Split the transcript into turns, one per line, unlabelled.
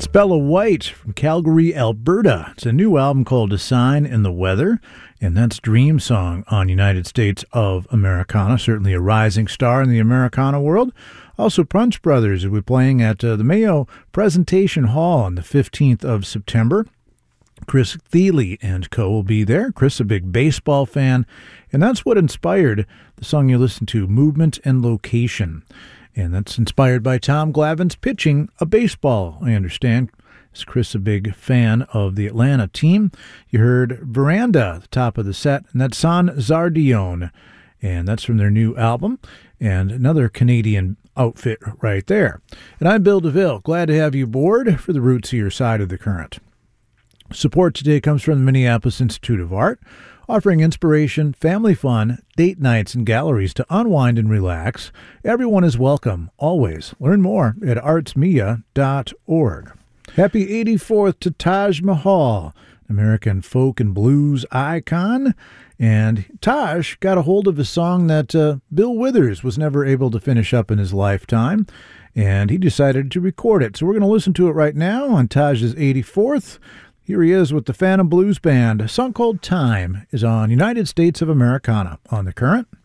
Bella White from Calgary, Alberta. It's a new album called A Sign in the Weather, and that's Dream Song on United States of Americana. Certainly a rising star in the Americana world. Also, Punch Brothers will be playing at the Mayo Presentation Hall on the 15th of September. Chris Thile and co. will be there. Chris, a big baseball fan, and that's what inspired the song you listen to, Movement and Location. And that's inspired by Tom Glavine's pitching a baseball, I understand. Is Chris a big fan of the Atlanta team? You heard Veranda at the top of the set, and that's San Zardione. And that's from their new album, and another Canadian outfit right there. And I'm Bill DeVille. Glad to have you aboard for the Roots of Your Side of the Current. Support today comes from the Minneapolis Institute of Art, offering inspiration, family fun, date nights, and galleries to unwind and relax. Everyone is welcome, always. Learn more at artsmia.org. Happy 84th to Taj Mahal, American folk and blues icon. And Taj got a hold of a song that Bill Withers was never able to finish up in his lifetime, and he decided to record it. So we're going to listen to it right now on Taj's 84th. Here he is with the Phantom Blues Band. A song called Time is on United States of Americana on The Current.